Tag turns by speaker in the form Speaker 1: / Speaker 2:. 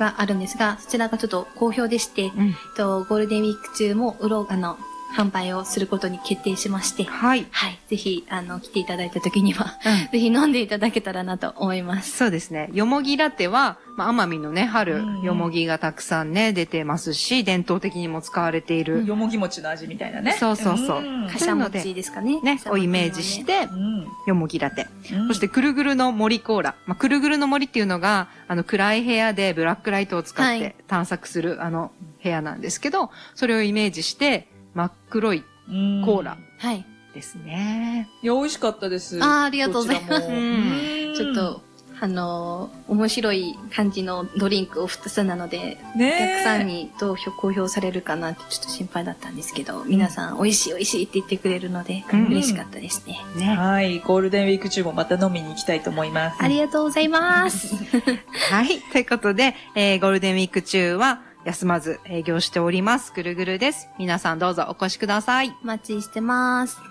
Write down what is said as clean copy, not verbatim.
Speaker 1: があるんですが、そちらがちょっと好評でして、ゴールデンウィーク中も販売をすることに決定しまして、はい。はい。ぜひ、来ていただいた時には、ぜひ飲んでいただけたらなと思います。
Speaker 2: そうですね。よもぎラテは、奄美のね、春、よもぎがたくさんね、出てますし、伝統的にも使われている。
Speaker 3: よもぎ餅の味みたいなね。
Speaker 2: そうそうそう。
Speaker 1: かしゃ餅ですかね。
Speaker 2: ね、をイメージして、よもぎラテ。そして、くるぐるの森コーラ。くるぐるの森っていうのが、暗い部屋でブラックライトを使って探索する、部屋なんですけど、それをイメージして、真っ黒いコーラ。はい。ですね。
Speaker 3: いや、美味しかったです。
Speaker 1: ありがとうございます。ちょっと、面白い感じのドリンクを2つなので、お客さんにどう好評されるかなってちょっと心配だったんですけど、皆さん美味しい美味しいって言ってくれるので、嬉しかったですね。
Speaker 3: はい。ゴールデンウィーク中もまた飲みに行きたいと思います。
Speaker 1: ありがとうございます。
Speaker 2: はい。ということで、ゴールデンウィーク中は、休まず営業しております。ぐるぐるです。皆さんどうぞお越しください。
Speaker 1: お待ちしてます。